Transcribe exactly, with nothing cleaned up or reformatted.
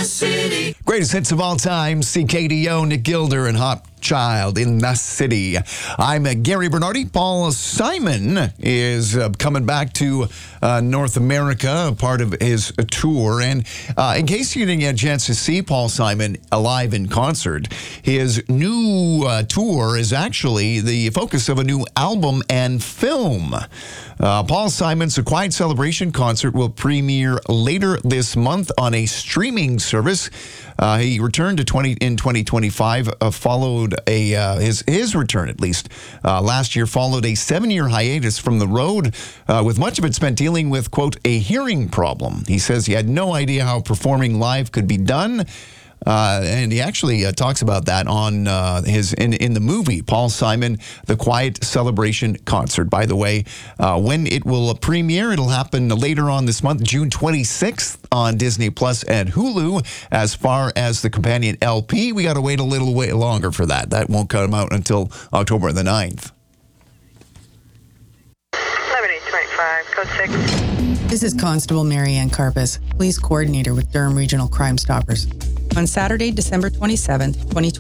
city. Greatest hits of all time, C K D O, Nick Gilder, and Hot Child in the City. I'm uh, Gary Bernardi. Paul Simon is uh, coming back to uh, North America, part of his uh, tour. And uh, in case you didn't get a chance to see Paul Simon live in concert, his new uh, tour is actually the focus of a new album and film. Uh, Paul Simon's A Quiet Celebration concert will premiere later this month on a streaming service. Uh, he returned to twenty in twenty twenty-five, uh, followed a uh, his his return at least uh, last year followed a seven-year hiatus from the road, uh, with much of it spent dealing with, quote, a hearing problem. He says he had no idea how performing live could be done. Uh, and he actually uh, talks about that on uh, his in, in the movie, Paul Simon, The Quiet Celebration Concert. By the way, uh, when it will premiere, it'll happen later on this month, June twenty-sixth on Disney Plus and Hulu. As far as the companion L P, we got to wait a little way longer for that. That won't come out until October the ninth. eleven eight twenty-five, code six. This is Constable Marianne Karpus, Police Coordinator with Durham Regional Crime Stoppers. On Saturday, December twenty-seventh, twenty